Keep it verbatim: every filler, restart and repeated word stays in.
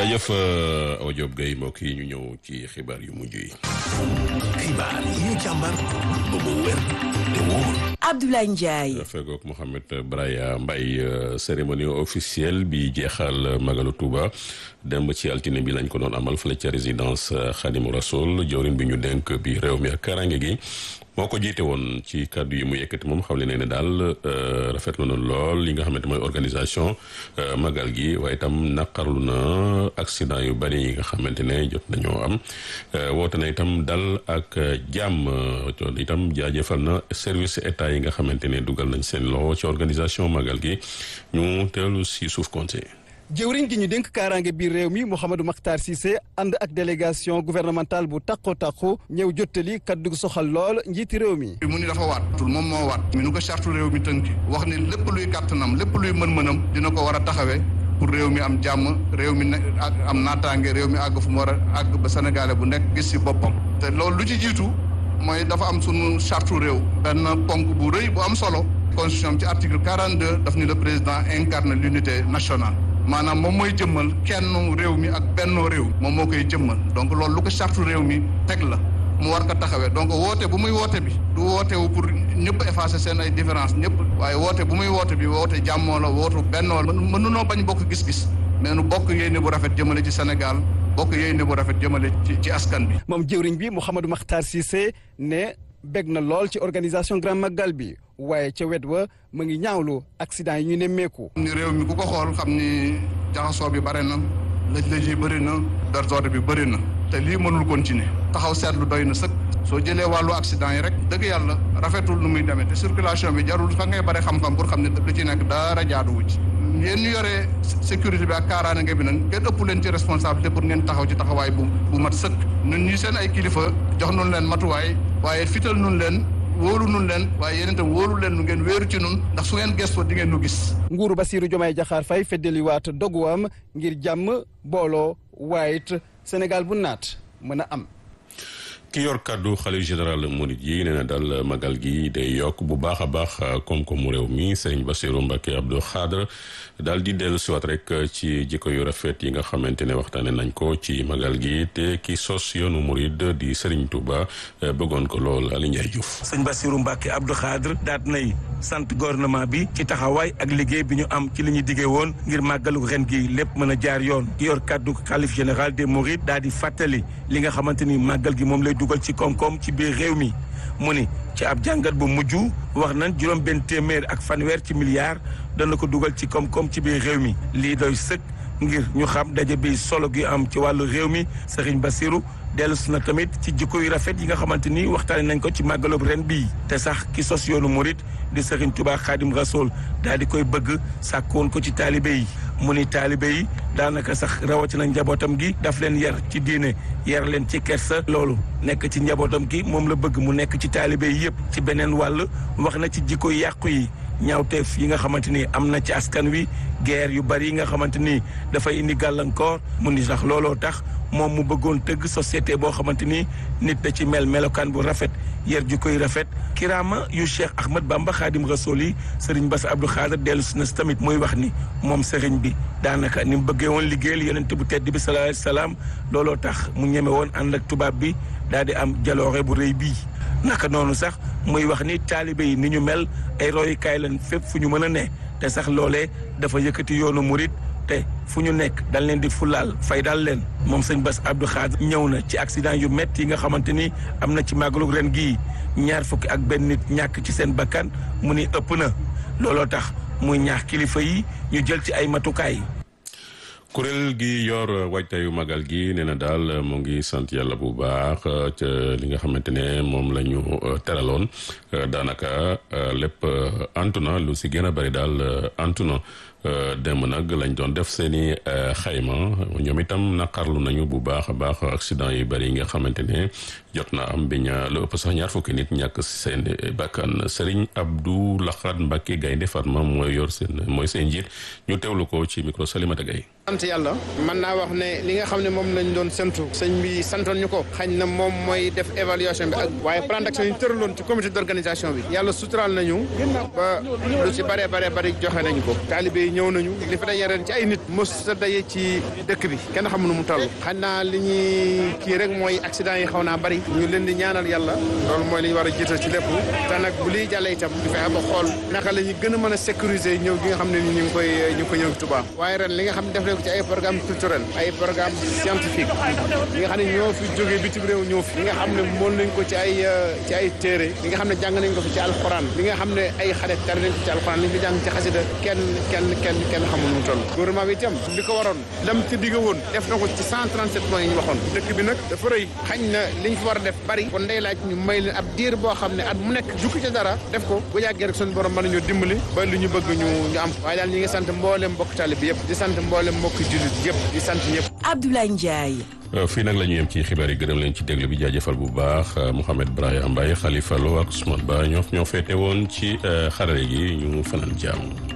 jaajëf Awa Diop Gueye mbokk yi ñu ñëw ci xibaar yu mujj yi. xibaar yi ñu càmbar ba mu wér te wóor. Abdoulaye Ndiaye. fegook Mouhamed Braya Mbaye cérémonie officielle bi jeexal Magalu Touba démb ci altine bi lañ ko doon amal fële ca résidence Khadimou Rassoul jawriñ bi ñu dénk bi réew mi ak karange gi moo ko jiite woon ci kàddu yi mu yëkkati moom xam le ne ne daal rafetlu na lool li nga xamante mooy organisation magal gi waaye itam naqarlu na accident yu bari yi nga xamante ne jot nañoo am woote na itam dal ak jàmm itam jaajëfal na service état yi nga xamante ne dugal nañ seen loxo ci organisation magal gi ñu teelu si suuf compté. jëwriñ gi ñu dénk kaaraange biir réew mi Mouhamadou Makhtar Cissé ànd ak délégation gouvernementale bu takko takku ñëw jottali kaddu gu soxal lool njiiti réew mi. mu ni dafa waat tul moom moo waat mi nu ko charte réew mi tënki wax ni lépp luy kàttanam lépp luy mën-mënam dina ko war a taxawee pour réew mi am jàmm réew mi ne am naataange réew mi àgg fu mu war a àgg ba sénégalais bu nekk gis si boppam te loolu lu ci jiitu mooy dafa am sunu charte réew benn ponk bu rëy bu am solo constitution ci article quarante-deux daf ni le président incarne l'unité nationale maanaam moom mooy jëmmal kenn réew mi ak bennoo réew moom moo koy jëmmal donc loolu lu ko charte réew mi teg la mu war ko taxawee donc woote bu muy woote bi du woote wu pour ñëpp effacer seen ay différence ñëpp waaye woote bu muy woote bi woote jàmmoo la wootu bennoo la mënunoo bañ bokk gis-gis mais nu bokk yéene bu rafet jëmale ci Sénégal bokk yéene bu rafet jëmale ci ci askan bi. moom jëwriñ bi Mouhamadou Makhtar Cissé ne bég na lool ci organisation Grand Magal bi waaye ca wet wa mu ngi ñaawlu accident yi ñu nemmeeku. ni réew mi ku ko xool xam ni jaxasoo bi bare na lëj-lëj yi bëri na désordre bi bëri na te lii mënul continuer taxaw seetlu doy na sëkk soo jëlee wàllu accident yi rek dëgg yàlla rafetul nu muy demee te circulation bi jarul fa ngay bare xam-xam pour xam ne lu ci nekk dara jaaduwu ci yéen ñu yore sécurité bi ak kaaraange bi nag ngeen ëpp leen ci responsabilité pour ngeen taxaw ci taxawaay bu bu mat sëkk ñun ñi seen ay kilifa jox nun leen matuwaay waaye fital nun leen wóolu nun leen waaye yéen itam wóolu leen nu ngeen wéeru ci nun ndax su ngeen gëstoo di ngeen nu gis. nguuru Bassirou Diomaye Diakhar Faye feddaliwaat doguwam ngir jàmm booloo waaye it Sénégal bu naat mën a am. ki yor kaddu xalif général murid yi nee na daal magal gi day yokk bu baax a baax koom-koomu réew mi Serigne Bassirou Mbacké Abdou Khadre daal di dellu siwaat rek ci jikko yu rafet yi nga xamante ne waxtaane nañ ko ci magal gi te ki sos yoonu murid di Serigne Touba bëggoon ko lool Ali Ndiaye Diouf. Serigne Bassirou Mbacké Abdou Khadre daat nay sant gouvernement bi ci taxawaay ak liggéey bi ñu am ci li ñu diggee woon ngir màggalu ren gi lépp mën a jaar yoon ki yor kaddu xalif général des mourides daal di fàttali li nga xamante ni màggal gi moom lay dugal ci koom-koom ci biir réew mi mu ni ci ab jàngat bu mujj wax nañ juróom benn téeméer ak fanweer ci milliards dana ko dugal ci koom-koom ci biir réew mi lii doy sëkk ngir ñu xam daje bi solo gi am ci wàllu réew mi Serigne Bassirou dellusi na tamit ci jikko yu rafet yi nga xamante ni waxtaane nañ ko ci màggalub ren bii te sax ki sos yoonu murit di Serigne Touba Khadim Rassoul daal di koy bëgg sàkkoon ko ci taalibe yi mu ni taalibe yi daanaka sax rawatina njabootam gi daf leen yar ci diine yar leen ci kersa loolu nekk ci njabootam gi moom la bëgg mu nekk ci taalibe yi yëpp ci beneen wàll wax na ci jikko yàqu yi ñaawteef yi nga xamante ni am na ci askan wi guerre yu bari yi nga xamante ni dafay indi gàllankoor mu ni sax looloo tax moom mu bëggoon tëgg société boo xamante ni nit da ci mel melokaan bu rafet yar ju koy rafet kiraama yu Cheikh Ahmad Bamba Khadim Rassoul yi Serigne Bass Abdou Khadre dellu si na si tamit muy wax ni moom Serigne bi daanaka ni mu bëggee woon liggéeyal yonent bu tedd bi sallallahu alayhi wasallam looloo tax mu ñeme woon ànd ak tubaab bi daal di am jaloore bu rëy bii naka noonu sax muy wax ni taalibe yi ni ñu mel ay royukaay lañ fépp fu ñu mën a ne te sax loolee dafa yëkkati yoonu murit te fu ñu nekk dañ leen di fulaal fay daal leen moom sëñ Bass Abdou Khadre ñëw na ci accident yu métti yi nga xamante ni am na ci màggalu ren gii ñaar fukki ak benn nit ñàkk ci seen bakkan mu ni ëpp na looloo tax muy ñaax kilifa yi ñu jël ci ay matukaay. kuréel gi yor waajtaayu magal gi nee na daal mu ngi sant yàlla bu baax ca li nga xamante ne moom la ñu teraloon daanaka lépp antu na lu si gën a bari daal antu na démb nag lañ doon def seen i xayma ñoom itam naqarlu nañu bu baax a baax accident yu bari yi nga xamante ne jot na am bi ña lu ëpp sax ñaar fukki nit ñàkk seen bakkan Serigne Abdou Lahad Mbacké Gaynde Fatma mooy yor seen mooy seen njiit ñu teewlu ko ci micro Salimata Gaye. sant yàlla mën naa wax ne li nga xam ne moom lañ doon sentu sëñ bi santoon ñu ko xañ na moom mooy def évaluation bi ak waaye plan d'action yi ñu tëraloon ci comité d'organisation bi yàlla suturaal nañu ba lu ci bare bare bari joxe nañu ko taalibe yi ñëw nañu li fi daje ren ci ay nit mos sa daje ci dëkk bi kenn xamul nu mu toll xanaa li ñuy kii rek mooy accident yi xaw naa bari ñu leen di ñaanal yàlla loolu mooy li ñu war a jiital ci lépp te nag bu liy jàllee itam ñu fexe ba xool naka la ñu gën a mën a sécuriser ñëw gi nga xam ne ni ñu ngi koy ñu ngi koy ñëw Touba waaye ren li nga xam ne def nañ ko ci ay programme culturel ay programme scientifique li nga xam ne ñoo fi jógee bitim réew ñëw fi li nga xam ne mool nañ ko ci ay ci ay téere li nga xam ne jàng nañ ko fi ci alxuraan li nga xam ne ay xale tar nañ ko ci alxuraan li ñu fi jàng ci xasida kenn kenn kenn kenn xamul nu mu toll gouvernement bi itam li ko waroon lam ci digga woon def na ko ci cent trente-sept points yi ñu waxoon dëkk bi nag dafa rëy xañ na liñ fi war a def bari kon day laaj ñu may leen ab diir boo xam ne at mu nekk jukki ca dara def ko bu yàggee rek suñu borom mën nañoo dimbali ba li ñu bëgg ñu ñu am waaye daal ñi ngi sant mboolem mbokk tali bi yëpp di sant mboolem mbokk jullit yëpp di sant ñëpp. Abdoulaye Ndiaye. fii nag la ñu yem ci xibaar yi gërëm leen ci déglu bi jaajëfal bu baax Mouhamed Braya Mbaye Khalifa Lo ak Ousmane Ba ñoo ñoo féete woon ci xarale gi ñu fanaan jàmm.